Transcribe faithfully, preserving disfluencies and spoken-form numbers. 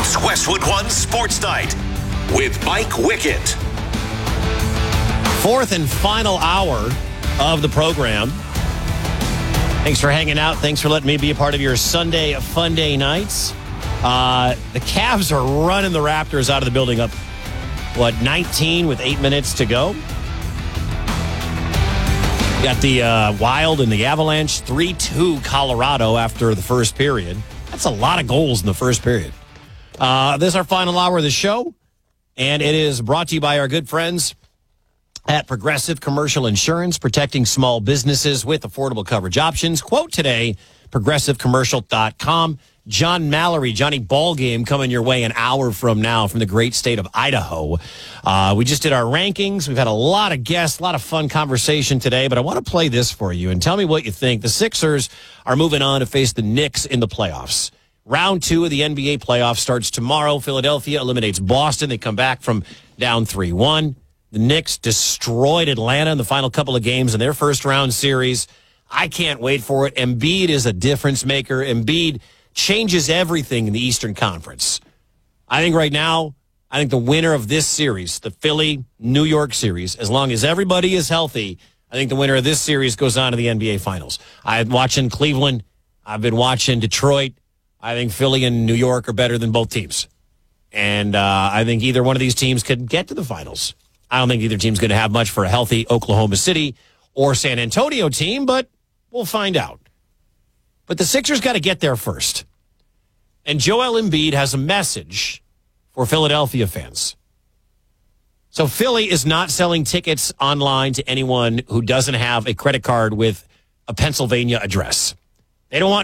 It's Westwood One Sports Night with Mike Wickett. Fourth and final hour of the program. Thanks for hanging out. Thanks for letting me be a part of your Sunday fun day nights. Uh, the Cavs are running the Raptors out of the building up, what, nineteen with eight minutes to go. Got the uh, Wild and the Avalanche, three two Colorado after the first period. That's a lot of goals in the first period. Uh, this is our final hour of the show, and it is brought to you by our good friends at Progressive Commercial Insurance, protecting small businesses with affordable coverage options. Quote today, progressive commercial dot com. John Mallory, Johnny Ballgame, coming your way an hour from now from the great state of Idaho. Uh, we just did our rankings. We've had a lot of guests, a lot of fun conversation today, but I want to play this for you and tell me what you think. The Sixers are moving on to face the Knicks in the playoffs. Round two of the N B A playoffs starts tomorrow. Philadelphia eliminates Boston. They come back from down three one. The Knicks destroyed Atlanta in the final couple of games in their first round series. I can't wait for it. Embiid is a difference maker. Embiid changes everything in the Eastern Conference. I think right now, I think the winner of this series, the Philly-New York series, as long as everybody is healthy, I think the winner of this series goes on to the N B A Finals. I'm watching Cleveland. I've been watching Detroit. I think Philly and New York are better than both teams. And uh, I think either one of these teams could get to the finals. I don't think either team's going to have much for a healthy Oklahoma City or San Antonio team, but we'll find out. But the Sixers got to get there first. And Joel Embiid has a message for Philadelphia fans. So Philly is not selling tickets online to anyone who doesn't have a credit card with a Pennsylvania address. They don't want